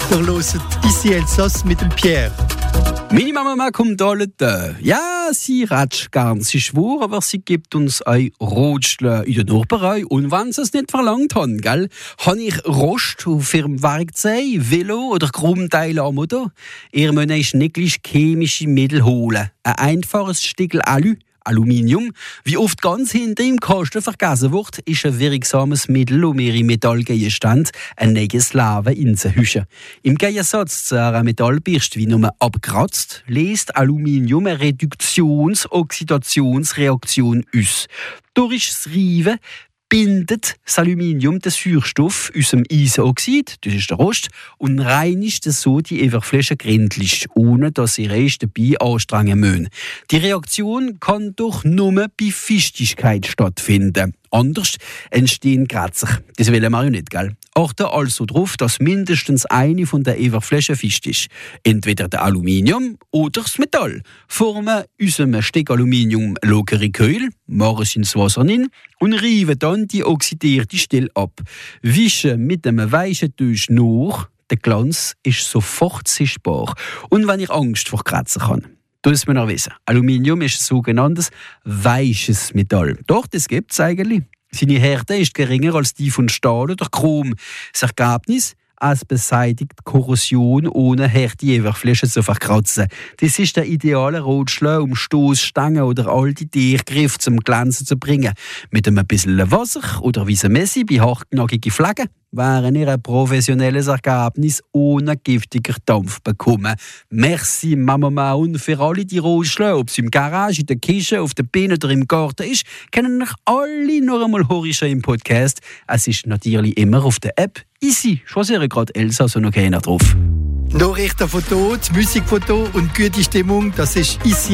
Ihr hört «Ici Elsass» mit dem Pierre. Meine Mama kommt alle da. Ja, sie ratscht gern, sie schwur, aber sie gibt uns ein Rotschle in der Nachbarei. Und wenn sie es nicht verlangt haben, gell, habe ich Rost auf ihrem Werkzeug, Velo oder Krummteile am Motor. Ihr müsst nicht gleich chemische Mittel holen. Ein einfaches Stückchen Aluminium, wie oft ganz hinter im Kasten vergessen wird, ist ein wirksames Mittel, um ihre Metallgegenstände ein neues Leben einzuhüschen. Im Gegensatz zu einer Metallbürste, wie nur abkratzt, löst Aluminium eine Reduktions-Oxidationsreaktion aus. Durch das Reiben bindet das Aluminium den Sauerstoff aus dem Eisenoxid, das ist der Rost, und reinigt so die Oberfläche gründlich, ohne dass sie Rest dabei anstrengen müssen. Die Reaktion kann doch nur bei Festigkeit stattfinden. Anders entstehen Kratzer. Das wollen wir ja nicht, gell? Achte also darauf, dass mindestens eine von der Oberflächen fest ist. Entweder der Aluminium oder das Metall. Formen aus einem Stück Aluminium lockere Keule, machen sie ins Wasser rein und reiben dann die oxidierte Stelle ab. Wischen mit einem weichen Tuch nach, der Glanz ist sofort sichtbar. Und wenn ich Angst vor Kratzer habe, das muss man noch wissen. Aluminium ist ein sogenanntes weiches Metall. Doch, das gibt es eigentlich. Seine Härte ist geringer als die von Stahl oder Chrom. Das Ergebnis: es beseitigt Korrosion, ohne harte Oberfläche zu verkratzen. Das ist der ideale Rotschlag, um Stoßstangen oder alte Tiergriffe zum Glänzen zu bringen. Mit einem bisschen Wasser oder weißem Messi bei hartnäckigen Flaggen wären ihr ein professionelles Ergebnis ohne giftiger Dampf bekommen. Merci Mama, und für alle die Rotschläge, ob es im Garage, in der Küche, auf der Bühne oder im Garten ist, können euch alle noch einmal hören im Podcast. Es ist natürlich immer auf der App «Ici». Choisiere gerade Elsass und noch keiner drauf. Nachrichten von dort, Musik von dort und gute Stimmung, das ist «Ici».